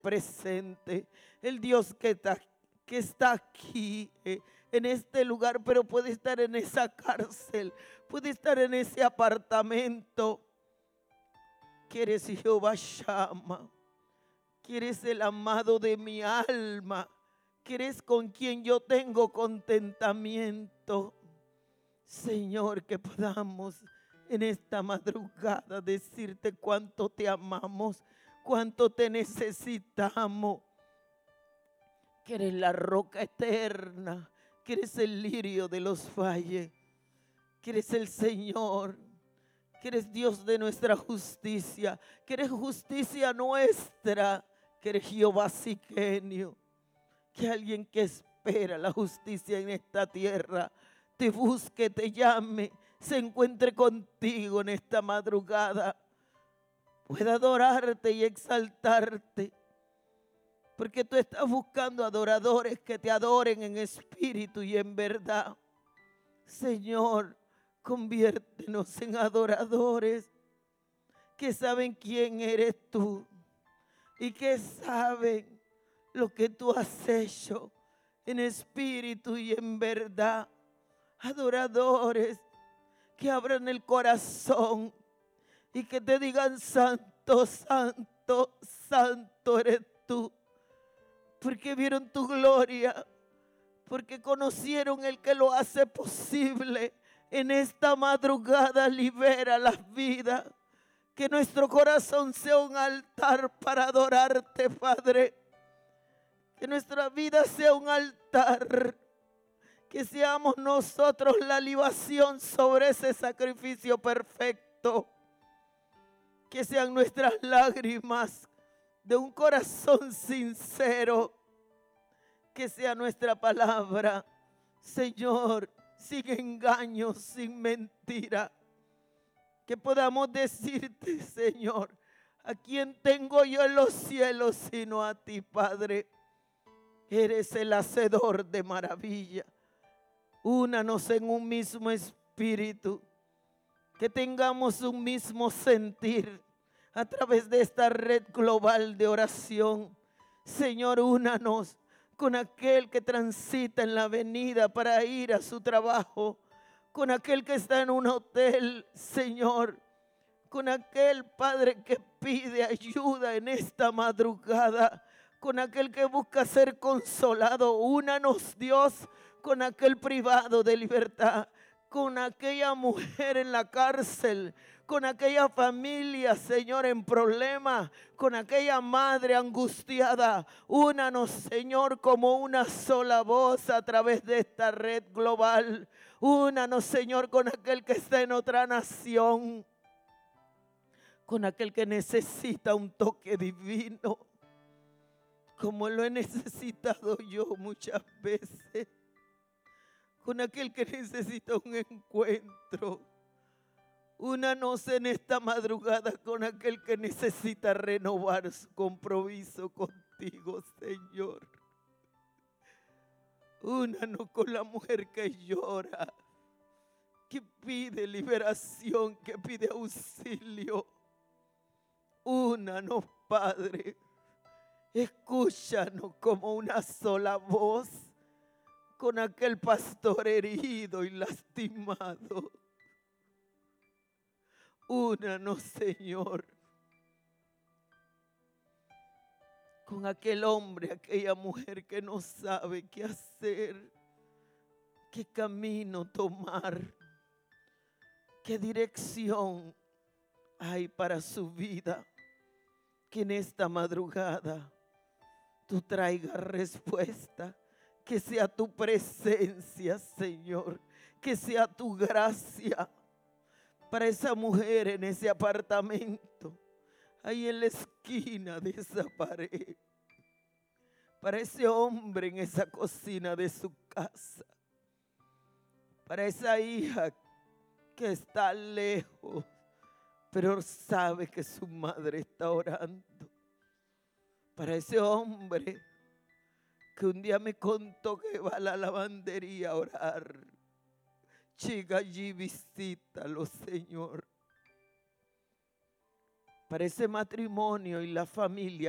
presente, el Dios que está aquí en este lugar, pero puede estar en esa cárcel, puede estar en ese apartamento. Que eres Jehová Shammah, que eres el amado de mi alma, que eres con quien yo tengo contentamiento. Señor, que podamos en esta madrugada decirte cuánto te amamos, cuánto te necesitamos, que eres la roca eterna, que eres el lirio de los valles, que eres el Señor, que eres Dios de nuestra justicia, que eres justicia nuestra, que eres Jehová Siquenio, que alguien que espera la justicia en esta tierra te busque, te llame, se encuentre contigo en esta madrugada, pueda adorarte y exaltarte, porque tú estás buscando adoradores que te adoren en espíritu y en verdad. Señor, conviértenos en adoradores que saben quién eres tú y que saben lo que tú has hecho en espíritu y en verdad. Adoradores que abran el corazón y que te digan: santo, santo, santo eres tú, porque vieron tu gloria, porque conocieron el que lo hace posible. En esta madrugada libera las vidas. Que nuestro corazón sea un altar para adorarte, Padre. Que nuestra vida sea un altar. Que seamos nosotros la libación sobre ese sacrificio perfecto. Que sean nuestras lágrimas de un corazón sincero. Que sea nuestra palabra, Señor, sin engaños, sin mentira. Que podamos decirte, Señor: ¿a quién tengo yo en los cielos sino a ti, Padre? Eres el hacedor de maravilla. Únanos en un mismo espíritu. Que tengamos un mismo sentir a través de esta red global de oración. Señor, únanos con aquel que transita en la avenida para ir a su trabajo, con aquel que está en un hotel, Señor, con aquel Padre que pide ayuda en esta madrugada, con aquel que busca ser consolado. Únanos, Dios, con aquel privado de libertad, con aquella mujer en la cárcel, con aquella familia, Señor, en problemas, con aquella madre angustiada. Únanos, Señor, como una sola voz a través de esta red global. Únanos, Señor, con aquel que está en otra nación, con aquel que necesita un toque divino, como lo he necesitado yo muchas veces, con aquel que necesita un encuentro. Únanos en esta madrugada con aquel que necesita renovar su compromiso contigo, Señor. Únanos con la mujer que llora, que pide liberación, que pide auxilio. Únanos, Padre. Escúchanos como una sola voz con aquel pastor herido y lastimado. Únanos, Señor, con aquel hombre, aquella mujer que no sabe qué hacer, qué camino tomar, qué dirección hay para su vida. Que en esta madrugada tú traigas respuesta, que sea tu presencia, Señor, que sea tu gracia para esa mujer en ese apartamento, ahí en la esquina de esa pared, para ese hombre en esa cocina de su casa, para esa hija que está lejos, pero sabe que su madre está orando, para ese hombre que un día me contó que va a la lavandería a orar. Chica, allí visítalo, Señor. Para ese matrimonio y la familia